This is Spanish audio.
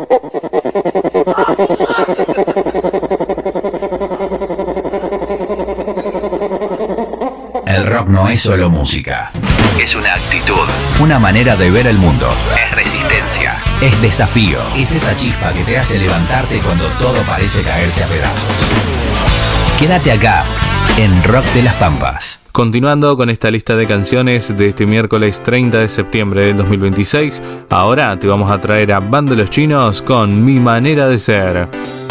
El rock no es solo música. Es una actitud, una manera de ver el mundo. Es resistencia, es desafío. Es esa chispa que te hace levantarte cuando todo parece caerse a pedazos. Quédate acá, en Rock de las Pampas. Continuando con esta lista de canciones de este miércoles 30 de septiembre del 2026, ahora te vamos a traer a Banda Los Chinos con Mi Manera de Ser.